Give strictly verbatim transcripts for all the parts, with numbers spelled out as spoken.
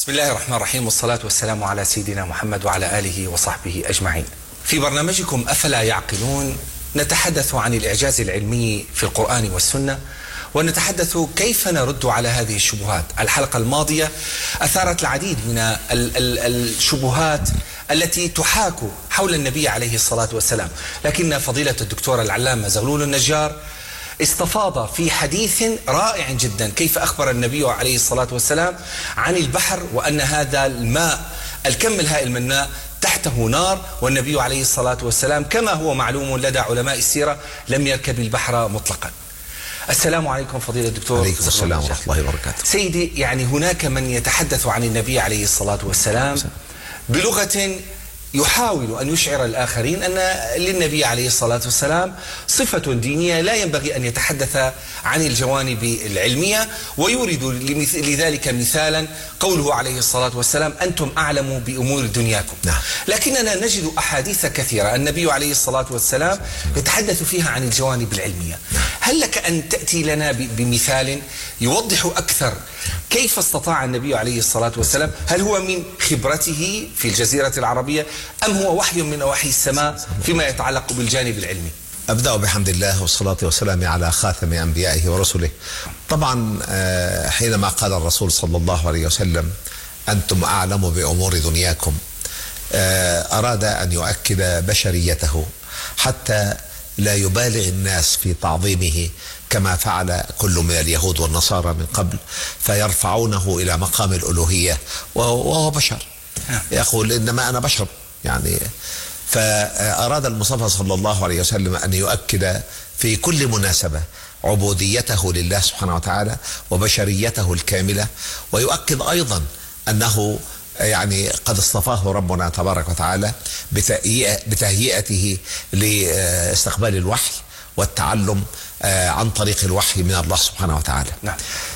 بسم الله الرحمن الرحيم، والصلاة والسلام على سيدنا محمد وعلى آله وصحبه أجمعين. في برنامجكم أفلا يعقلون نتحدث عن الإعجاز العلمي في القرآن والسنة، ونتحدث كيف نرد على هذه الشبهات. الحلقة الماضية أثارت العديد من ال ال الشبهات التي تحاك حول النبي عليه الصلاة والسلام، لكن فضيلة الدكتور العلامة زغلول النجار استفاض في حديث رائع جدا كيف أخبر النبي عليه الصلاة والسلام عن البحر، وأن هذا الماء الكم الهائل من الماء تحته نار، والنبي عليه الصلاة والسلام كما هو معلوم لدى علماء السيرة لم يركب البحر مطلقا. السلام عليكم فضيلة الدكتور. عليكم السلام ورحمة الله وبركاته. سيدي، يعني هناك من يتحدث عن النبي عليه الصلاة والسلام بلغة يحاول أن يشعر الآخرين أن للنبي عليه الصلاة والسلام صفة دينية لا ينبغي أن يتحدث عن الجوانب العلمية، ويورد لذلك مثالا قوله عليه الصلاة والسلام أنتم أعلم بأمور دنياكم. نعم. لكننا نجد أحاديث كثيرة النبي عليه الصلاة والسلام يتحدث فيها عن الجوانب العلمية. هل لك أن تأتي لنا بمثال يوضح أكثر كيف استطاع النبي عليه الصلاة والسلام؟ هل هو من خبرته في الجزيرة العربية أم هو وحي من وحي السماء فيما يتعلق بالجانب العلمي؟ أبدأ بحمد الله والصلاة والسلام على خاتم أنبيائه ورسله. طبعا حينما قال الرسول صلى الله عليه وسلم أنتم أعلم بأمور دنياكم، أراد أن يؤكد بشريته حتى لا يبالغ الناس في تعظيمه كما فعل كل من اليهود والنصارى من قبل، فيرفعونه إلى مقام الألوهية وهو بشر، يقول إنما أنا بشر يعني. فأراد المصطفى صلى الله عليه وسلم أن يؤكد في كل مناسبة عبوديته لله سبحانه وتعالى وبشريته الكاملة، ويؤكد أيضا أنه يعني قد اصطفاه ربنا تبارك وتعالى بتهيئته لاستقبال الوحي والتعلم عن طريق الوحي من الله سبحانه وتعالى. نعم.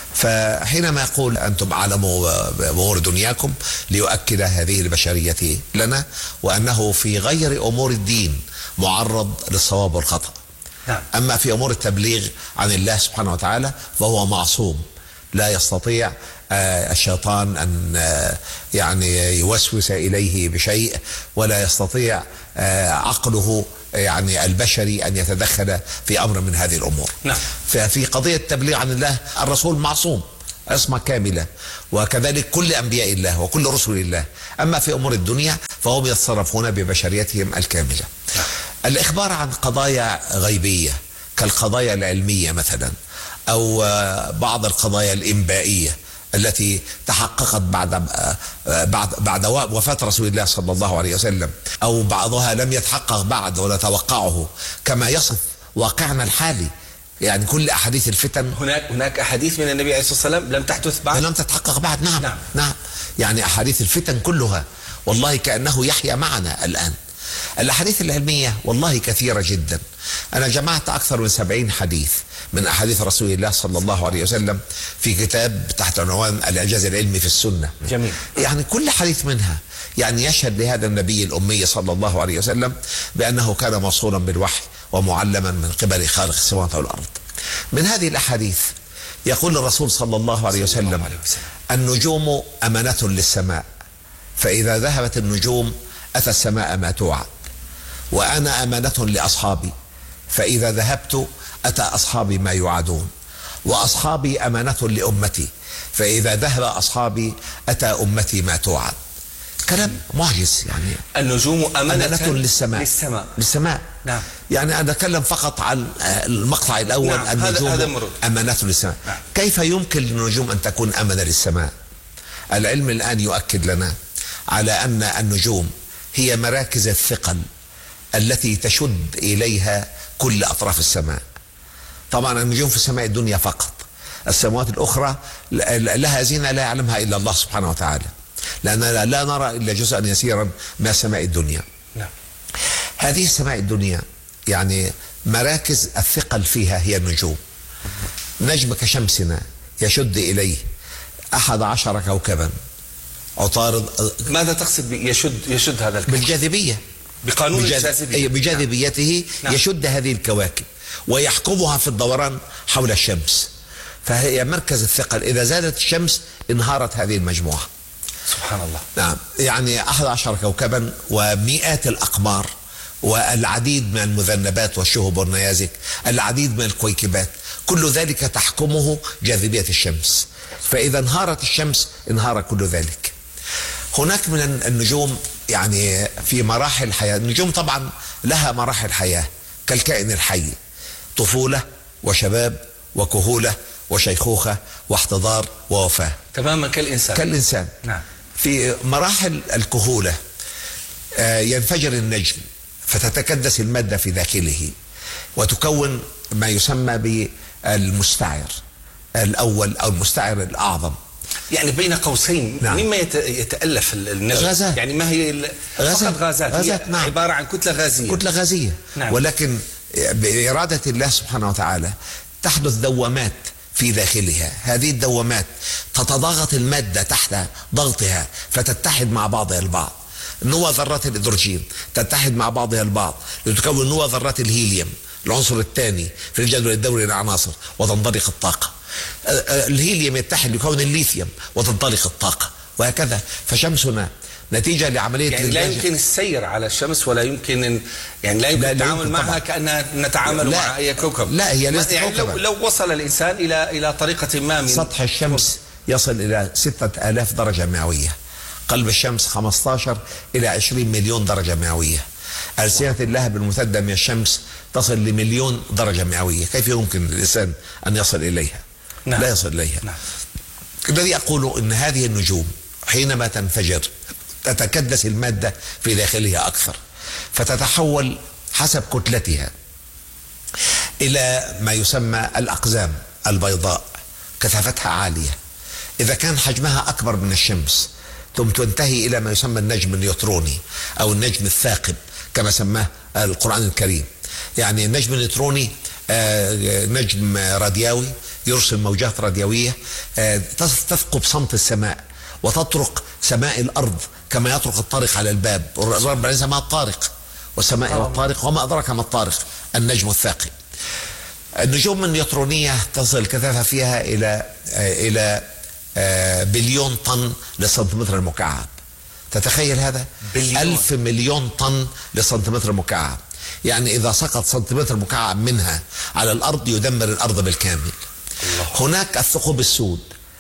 فحينما يقول أنتم أعلموا بأمور دنياكم ليؤكد هذه البشرية لنا، وأنه في غير أمور الدين معرض للصواب والخطأ. نعم. أما في أمور التبليغ عن الله سبحانه وتعالى فهو معصوم، لا يستطيع الشيطان أن يعني يوسوس إليه بشيء، ولا يستطيع عقله يعني البشري أن يتدخل في أمر من هذه الأمور. نعم. ففي قضية التبليغ عن الله الرسول معصوم عصمة كاملة، وكذلك كل أنبياء الله وكل رسل الله. أما في أمور الدنيا فهم يتصرفون ببشريتهم الكاملة. نعم. الإخبار عن قضايا غيبية كالقضايا العلمية مثلا، أو بعض القضايا الإنبائية التي تحققت بعد بعد بعد وفاة رسول الله صلى الله عليه وسلم، أو بعضها لم يتحقق بعد ونتوقعه كما يصف واقعنا الحالي. يعني كل أحاديث الفتن، هناك هناك أحاديث من النبي عليه الصلاة والسلام لم تحدث بعد، لم تتحقق بعد. نعم. نعم. نعم. يعني أحاديث الفتن كلها والله كأنه يحيى معنا الآن. الأحاديث العلمية والله كثيرة جدا. أنا جمعت أكثر من سبعين حديث من أحاديث رسول الله صلى الله عليه وسلم في كتاب تحت عنوان الإعجاز العلمي في السنة. جميل. يعني كل حديث منها يعني يشهد لهذا النبي الأمي صلى الله عليه وسلم بأنه كان موصولا بالوحي ومعلما من قبل خالق السماوات والأرض. من هذه الأحاديث يقول الرسول صلى الله عليه وسلم النجوم أمانة للسماء، فإذا ذهبت النجوم أتى السماء ما توعد، وأنا أمانة لأصحابي، فإذا ذهبت أتى أصحابي ما يوعدون، وأصحابي أمانة لأمتي، فإذا ذهب أصحابي أتى أمتي ما توعد. كلام معجز. يعني النجوم أمانة, أمانة للسماء للسماء للسماء. نعم. يعني أنا أتكلم فقط عن المقطع الأول. نعم. النجوم أمانة للسماء. نعم. كيف يمكن للنجوم أن تكون أمانة للسماء؟ العلم الآن يؤكد لنا على أن النجوم هي مراكز الثقل التي تشد إليها كل أطراف السماء. طبعا النجوم في السماء الدنيا فقط، السماوات الأخرى لها زينة لا يعلمها إلا الله سبحانه وتعالى، لأننا لا نرى إلا جزءا يسيرا من سماء الدنيا. نعم. هذه السماء الدنيا يعني مراكز الثقل فيها هي النجوم. نجم كشمسنا يشد إليه أحد عشر كوكبا عطارد. ماذا تقصد يشد يشد هذا الكوكب؟ بالجاذبية، بقانون بجاذ... الجاذبية. بجاذبيته. نعم. يشد هذه الكواكب ويحكمها في الدوران حول الشمس، فهي مركز الثقل. إذا زادت الشمس انهارت هذه المجموعة. سبحان الله. نعم، يعني أحد عشر كوكبا ومئات الأقمار والعديد من المذنبات والشهب والنيازك، العديد من الكويكبات، كل ذلك تحكمه جاذبية الشمس. فإذا انهارت الشمس انهار كل ذلك. هناك من النجوم يعني في مراحل حياة، النجوم طبعا لها مراحل حياة كالكائن الحي، طفولة وشباب وكهولة وشيخوخة واحتضار ووفاة، تماما كالإنسان. كالإنسان. نعم. في مراحل الكهولة ينفجر النجم فتتكدس المادة في داخله وتكون ما يسمى بالمستعر الأول أو المستعر الأعظم. يعني بين قوسين، نعم. مما يتألف النجم؟ غازات. يعني ما هي غازات. فقط غازات, غازات. هي نعم. عبارة عن كتلة غازية. كتلة غازية. نعم. ولكن بإرادة الله سبحانه وتعالى تحدث دوامات في داخلها، هذه الدوامات تتضاغط المادة تحت ضغطها فتتحد مع بعضها البعض. نوى ذرات الهيدروجين تتحد مع بعضها البعض لتكون نوى ذرات الهيليوم العنصر الثاني في الجدول الدوري للعناصر وتنطلق الطاقة. الهيليوم يتحد ليكون الليثيوم وتنطلق الطاقة، وهكذا. فشمسنا نتيجة لعملية يعني لا يمكن السير على الشمس ولا يمكن يعني لا يمكن التعامل معها كأنها نتعامل مع أي كوكب. لا، هي ليست يعني كوكبا. لو, لو وصل الإنسان إلى إلى طريقة ما من سطح الشمس يصل إلى ستة آلاف درجة مئوية، قلب الشمس خمسة عشر إلى عشرين مليون درجة مئوية، ألسنة اللهب الممتدة من الشمس تصل لمليون درجة مئوية. كيف يمكن للإنسان أن يصل إليها؟ نعم. لا يصل إليها. نعم. الذي أقوله أن هذه النجوم حينما تنفجر تتكدس المادة في داخلها أكثر، فتتحول حسب كتلتها إلى ما يسمى الأقزام البيضاء، كثافتها عالية. إذا كان حجمها أكبر من الشمس ثم تنتهي إلى ما يسمى النجم النيوتروني أو النجم الثاقب كما سماه القرآن الكريم. يعني النجم النيوتروني نجم راديوي يرسل موجات راديوية تثقب صمت السماء وتطرق سماء الأرض كما يطرق الطارق على الباب. رب العزة ما الطارق والسماء والطارق وما أدراك ما الطارق، النجم الثاقب. النجوم النيوترونية تصل الكثافة فيها إلى إلى بليون طن للسنتيمتر المكعب. تتخيل هذا؟ بليون. ألف مليون طن للسنتيمتر المكعب. يعني إذا سقط سنتيمتر مكعب منها على الأرض يدمر الأرض بالكامل. الله. هناك الثقوب السود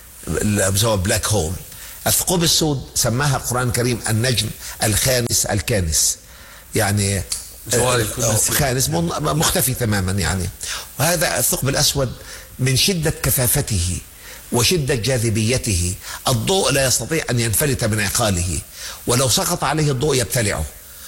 اللي بلاك هول. الثقوب السود سماها القرآن الكريم النجم الخانس الكانس، يعني خانس مختفي تماما يعني. وهذا الثقب الأسود من شدة كثافته وشدة جاذبيته الضوء لا يستطيع أن ينفلت من عقاله، ولو سقط عليه الضوء يبتلعه.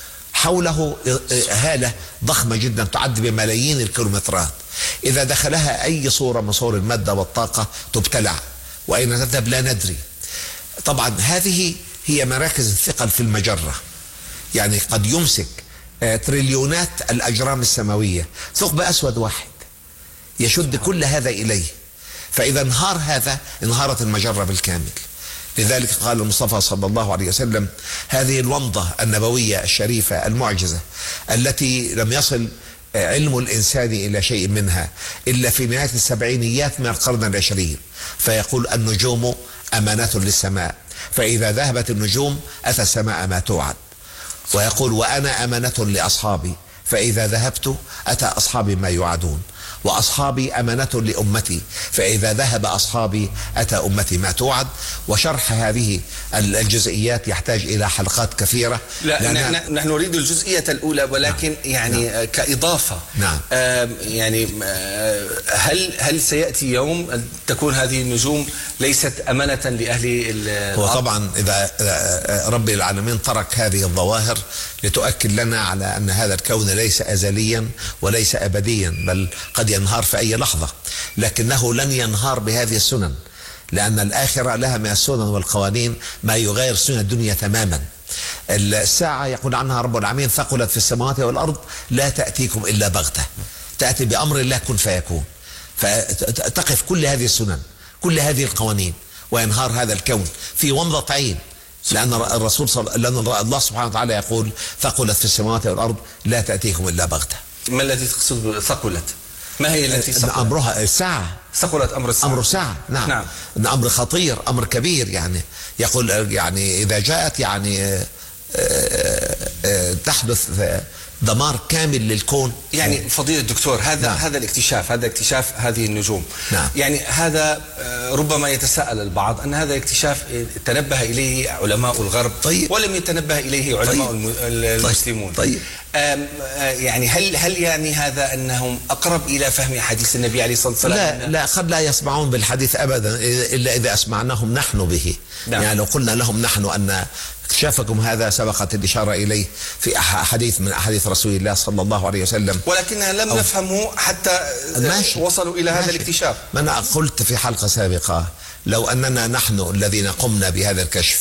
حوله هالة ضخمة جدا تعد بملايين الكيلومترات، إذا دخلها أي صورة من صور المادة والطاقة تبتلع، وأين تذهب لا ندري. طبعا هذه هي مراكز الثقل في المجرة، يعني قد يمسك تريليونات الأجرام السماوية ثقب أسود واحد يشد كل هذا إليه. فإذا انهار هذا انهارت المجرة بالكامل. لذلك قال المصطفى صلى الله عليه وسلم هذه الومضة النبوية الشريفة المعجزة التي لم يصل علم الإنسان إلى شيء منها إلا في نهاية السبعينيات من القرن العشرين، فيقول النجوم أمانة للسماء، فإذا ذهبت النجوم أتى السماء ما توعد. ويقول وأنا أمانة لأصحابي، فإذا ذهبت أتى أصحابي ما يوعدون. وأصحابي أمانة لأمتي، فإذا ذهب أصحابي أتى أمتي ما توعد. وشرح هذه الجزئيات يحتاج إلى حلقات كثيرة. لا نحن, نحن نريد الجزئية الأولى، ولكن نعم. يعني نعم. كإضافة نعم. آه يعني آه هل هل سيأتي يوم أن تكون هذه النجوم ليست أمانة لأهل هو طبعا إذا رب العالمين ترك هذه الظواهر لتؤكد لنا على أن هذا الكون ليس أزليا وليس أبديا، بل قد ينهار في أي لحظة، لكنه لن ينهار بهذه السنن، لأن الآخرة لها من السنن والقوانين ما يغير سنن الدنيا تماما. الساعة يقول عنها رب العالمين ثقلت في السماوات والأرض لا تأتيكم إلا بغتة، تأتي بأمر الله كن فيكون، فتقف كل هذه السنن كل هذه القوانين وينهار هذا الكون في ومضة عين. لأن الرسول صل... لأن الله سبحانه وتعالى يقول ثقلت في السماوات والأرض لا تأتيكم إلا بغتة. ما الذي تقصد ثقلت؟ ما هي التي ثقلت؟ أمرها الساعة. ثقلت أمر الساعة. أمر الساعة، نعم. نعم. أمر خطير، أمر كبير. يعني يقول يعني إذا جاءت يعني تحدث دمار كامل للكون. يعني فضيلة الدكتور، هذا نعم. هذا الاكتشاف، هذا اكتشاف هذه النجوم. نعم. يعني هذا ربما يتساءل البعض أن هذا اكتشاف تنبه إليه علماء الغرب. طيب. ولم يتنبه إليه علماء طيب. المسلمون. طيب. يعني هل هل يعني هذا أنهم أقرب إلى فهم حديث النبي عليه الصلاة والسلام؟ لا لا، قد لا يسمعون بالحديث أبدا إلا إذا أسمعناهم نحن به. نعم. يعني لو قلنا لهم نحن أن اكتشافكم هذا سبقت الإشارة إليه في حديث من أحاديث رسول الله صلى الله عليه وسلم، ولكننا لم نفهمه حتى ماشي. وصلوا إلى ماشي. هذا الاكتشاف. ما أنا قلت في حلقة سابقة لو أننا نحن الذين قمنا بهذا الكشف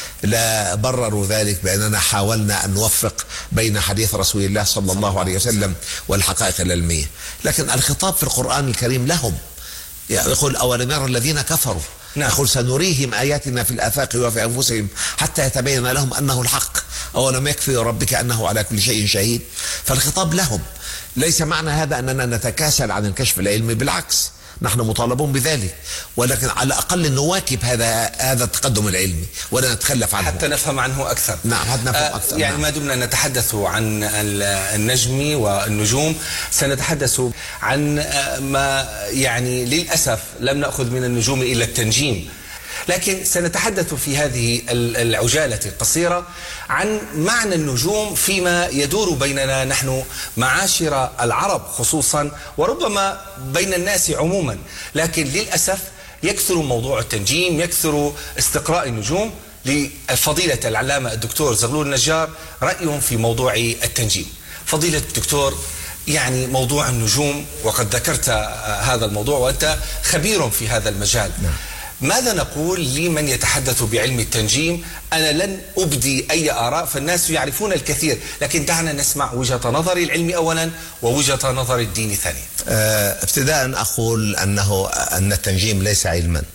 لا برروا ذلك بأننا حاولنا أن نوفق بين حديث رسول الله صلى الله عليه وسلم والحقائق العلمية. لكن الخطاب في القرآن الكريم لهم، يقول أولم يرى الذين كفروا. نعم. يقول سنريهم آياتنا في الآفاق وفي أنفسهم حتى يتبين لهم أنه الحق أولم يكفي ربك أنه على كل شيء شهيد. فالخطاب لهم. ليس معنى هذا أننا نتكاسل عن الكشف العلمي، بالعكس نحن مطالبون بذلك، ولكن على الأقل نواكب هذا هذا التقدم العلمي ولا نتخلف عنه حتى نفهم عنه أكثر. نعم، حتى نفهم آه أكثر. يعني نعم. ما دمنا نتحدث عن النجم والنجوم سنتحدث عن ما يعني للأسف لم نأخذ من النجوم إلا التنجيم. لكن سنتحدث في هذه العجالة القصيرة عن معنى النجوم فيما يدور بيننا نحن معاشر العرب خصوصا، وربما بين الناس عموما. لكن للأسف يكثر موضوع التنجيم، يكثر استقراء النجوم. لفضيلة العلامة الدكتور زغلول النجار رأيهم في موضوع التنجيم. فضيلة الدكتور، يعني موضوع النجوم، وقد ذكرت هذا الموضوع وأنت خبير في هذا المجال. نعم. ماذا نقول لمن يتحدث بعلم التنجيم؟ أنا لن أبدي أي آراء فالناس يعرفون الكثير، لكن دعنا نسمع وجهة نظر العلم أولا ووجهة نظر الدين ثانيا. أه ابتداء أقول أنه أن التنجيم ليس علما.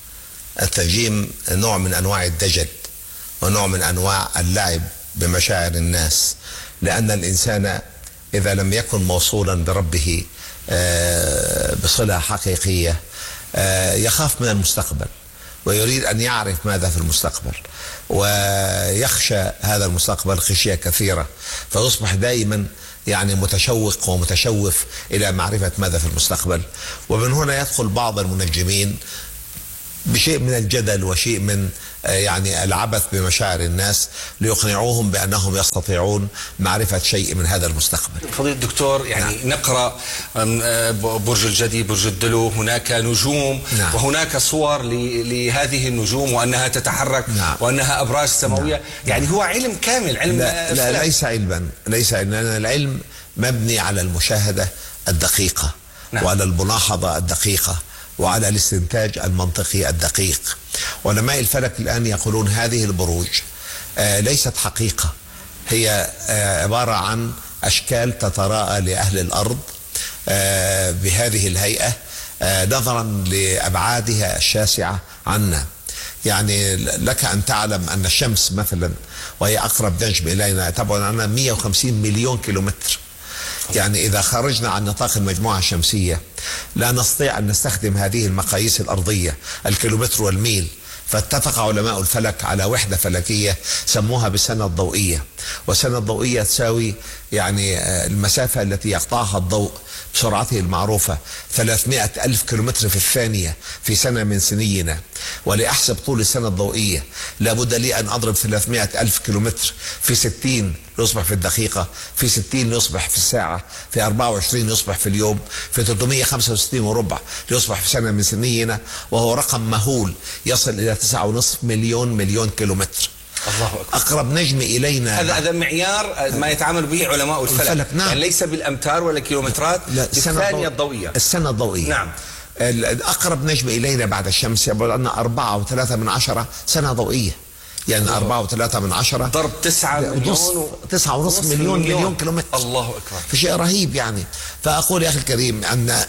التنجيم نوع من أنواع الدجل ونوع من أنواع اللعب بمشاعر الناس، لأن الإنسان إذا لم يكن موصولا بربه أه بصلة حقيقية يخاف من المستقبل ويريد أن يعرف ماذا في المستقبل، ويخشى هذا المستقبل خشية كثيرة، فيصبح دائما يعني متشوق ومتشوف إلى معرفة ماذا في المستقبل. ومن هنا يدخل بعض المنجمين بشيء من الجدل وشيء من يعني العبث بمشاعر الناس ليقنعوهم بأنهم يستطيعون معرفة شيء من هذا المستقبل. فضيلة الدكتور، يعني نعم. نقرأ برج الجدي، برج الدلو، هناك نجوم. نعم. وهناك صور لهذه النجوم وأنها تتحرك. نعم. وأنها أبراج سماوية. نعم. يعني هو علم كامل، علم لا, لا ليس علما، ليس علما. العلم مبني على المشاهدة الدقيقة. نعم. وعلى الملاحظة الدقيقة وعلى الاستنتاج المنطقي الدقيق. علماء الفلك الآن يقولون هذه البروج آه ليست حقيقة، هي آه عبارة عن أشكال تتراءى لأهل الأرض آه بهذه الهيئة آه نظرا لأبعادها الشاسعة عنا. يعني لك أن تعلم أن الشمس مثلا وهي أقرب نجم إلينا تبعد عنا مئة وخمسين مليون كيلومتر. يعني إذا خرجنا عن نطاق المجموعة الشمسية لا نستطيع أن نستخدم هذه المقاييس الأرضية الكيلومتر والميل. فاتفق علماء الفلك على وحدة فلكية سموها بالسنة الضوئية، والسنة الضوئية تساوي يعني المسافة التي يقطعها الضوء بسرعته المعروفة ثلاثمائة ألف كيلومتر في الثانية في سنة من سنينا. ولأحسب طول السنة الضوئية لابد لي أن أضرب ثلاثمائة ألف كيلومتر في ستين يصبح في الدقيقة، في ستين يصبح في الساعة، في أربعة وعشرين يصبح في اليوم، في ثلاثمائة وخمسة وستين وربع يصبح في سنة من سنينا، وهو رقم مهول يصل إلى تسعة ونصف مليون مليون كيلومتر. الله أكبر. أقرب نجم إلينا هذا هذا معيار ما يتعامل به علماء الفلك, الفلك. نعم. يعني ليس بالأمتار ولا كيلومترات، بالثانية الضوئية. السنة الضوئية. نعم. أقرب نجم إلينا بعد الشمس يبعد عنا أربعة وثلاثة من عشرة سنة ضوئية. يعني أربعة وثلاثة من عشرة ضرب تسعة مليون و... تسعة ونصف مليون مليون, مليون كيلومتر. الله أكبر. في شيء رهيب يعني. فأقول يا أخي الكريم أن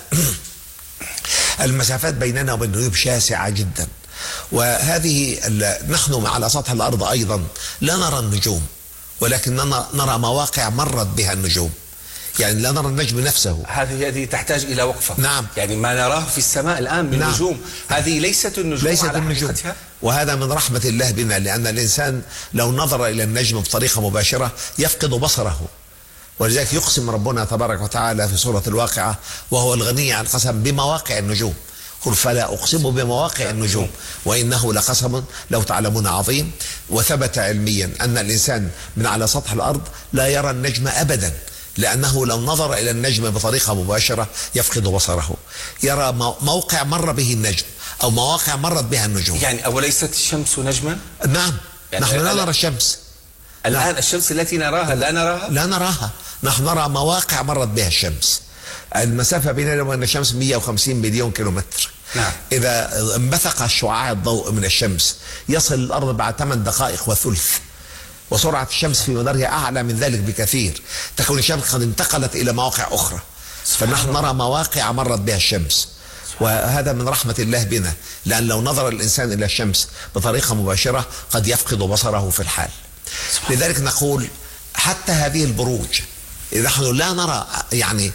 المسافات بيننا وبين النجوم شاسعة جدا، وهذه نحن على سطح الأرض أيضا لا نرى النجوم، ولكننا نرى مواقع مرت بها النجوم. يعني لا نرى النجم نفسه. هذه هذه تحتاج إلى وقفة. نعم. يعني ما نراه في السماء الآن من نعم. نجوم، هذه ليست النجوم ليست على النجوم. حقيقتها. وهذا من رحمة الله بنا، لأن الإنسان لو نظر إلى النجم بطريقة مباشرة يفقد بصره، ولذلك يقسم ربنا تبارك وتعالى في سورة الواقعة وهو الغني عن القسم بمواقع النجوم، قل فلا أقسم بمواقع النجوم وإنه لقسم لو تعلمون عظيم. وثبت علميا أن الإنسان من على سطح الأرض لا يرى النجم أبدا، لأنه لو نظر إلى النجم بطريقة مباشرة يفقد بصره، يرى موقع مر به النجم أو مواقع مرت بها النجوم. يعني أوليست الشمس نجما؟ نعم. يعني نحن لا نرى الشمس الآن. نعم. الشمس التي نراها لا نراها؟ لا نراها، نحن نرى مواقع مرت بها الشمس. المسافة بيننا وبين الشمس مئة وخمسين مليون كيلومتر. نعم. إذا انبثق شعاع الضوء من الشمس يصل الأرض بعد ثمان دقائق وثلث، وسرعة الشمس في مدارها أعلى من ذلك بكثير، تكون الشمس قد انتقلت إلى مواقع أخرى، فنحن نرى مواقع مرت بها الشمس. وهذا من رحمة الله بنا، لأن لو نظر الإنسان إلى الشمس بطريقة مباشرة قد يفقد بصره في الحال. لذلك نقول حتى هذه البروج نحن لا نرى يعني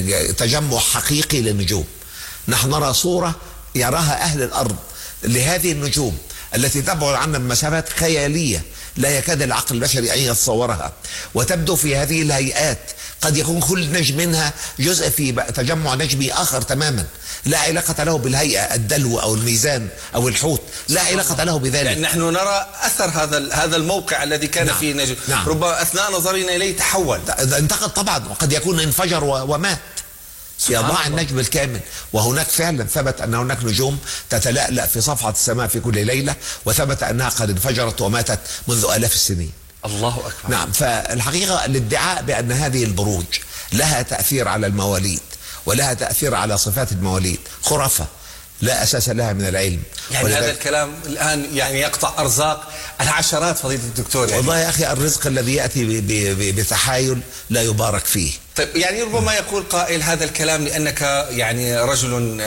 تجمع حقيقي للنجوم، نحن نرى صورة يراها أهل الأرض لهذه النجوم التي تبعد عنا بمسافات خيالية لا يكاد العقل البشري أن يتصورها، وتبدو في هذه الهيئات. قد يكون كل نجم منها جزء في تجمع نجمي آخر تماما لا علاقة له بالهيئة، الدلو أو الميزان أو الحوت لا علاقة له بذلك. يعني نحن نرى أثر هذا هذا الموقع الذي كان نعم. فيه نجم. نعم. ربما أثناء نظرنا إليه تحول، انتقل طبعا، وقد يكون انفجر ومات، يضاع النجم الكامل. وهناك فعلا ثبت أن هناك نجوم تتلألأ في صفحة السماء في كل ليلة، وثبت أنها قد انفجرت وماتت منذ آلاف السنين. الله أكبر. نعم. فالحقيقة الادعاء بأن هذه البروج لها تأثير على المواليد ولها تأثير على صفات المواليد خرافة لا أساس لها من العلم. يعني هذا الكلام الآن يعني يقطع أرزاق العشرات فضيلة الدكتور. يعني والله يا أخي الرزق الذي يأتي بتحايل لا يبارك فيه. طيب يعني ربما يقول قائل هذا الكلام لأنك يعني رجل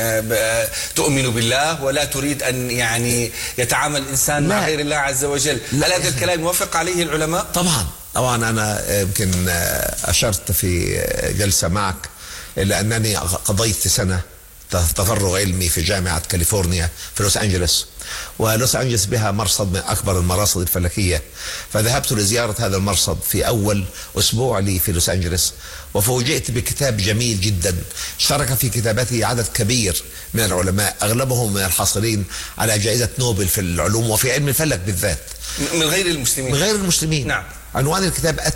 تؤمن بالله ولا تريد أن يعني يتعامل الإنسان مع غير الله عز وجل. هل هذا الكلام يوافق عليه العلماء؟ طبعا طبعا. أنا يمكن أشرت في جلسة معك إلى أنني قضيت سنة تفرغ علمي في جامعة كاليفورنيا في لوس أنجلوس، ولوس أنجلوس بها مرصد من أكبر المراصد الفلكية، فذهبت لزيارة هذا المرصد في أول أسبوع لي في لوس أنجلوس، وفوجئت بكتاب جميل جدا اشترك في كتابته عدد كبير من العلماء، أغلبهم من الحاصلين على جائزة نوبل في العلوم وفي علم الفلك بالذات، من غير المسلمين. من غير المسلمين. نعم. عنوان الكتاب